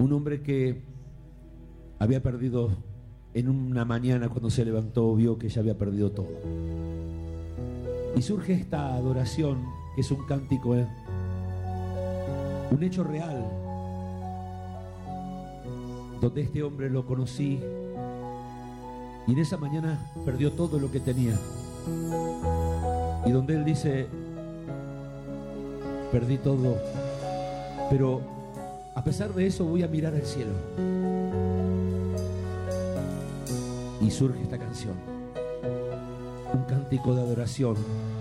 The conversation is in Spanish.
Un hombre que había perdido, en una mañana cuando se levantó, vio que ya había perdido todo. Y surge esta adoración, que es un cántico, un hecho real, donde este hombre lo conocí y en esa mañana perdió todo lo que tenía. Y donde él dice: perdí todo, pero a pesar de eso voy a mirar al cielo. Y surge esta canción, un cántico de adoración